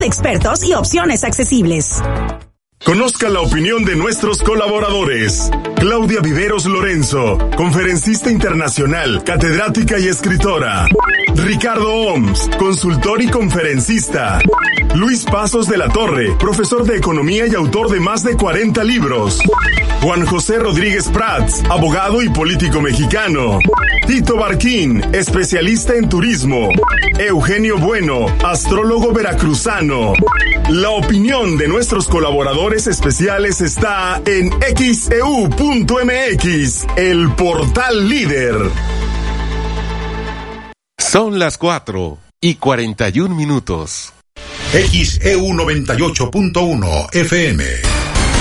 expertos y opciones accesibles. Conozca la opinión de nuestros colaboradores. Claudia Viveros Lorenzo, conferencista internacional, catedrática y escritora. Ricardo Oms, consultor y conferencista. Luis Pasos de la Torre, profesor de economía y autor de más de 40 libros. Juan José Rodríguez Prats, abogado y político mexicano. Tito Barquín, especialista en turismo. Eugenio Bueno, astrólogo veracruzano. La opinión de nuestros colaboradores especiales está en xeu.mx, el portal líder. Son las 4:41. XEU 98.1 FM.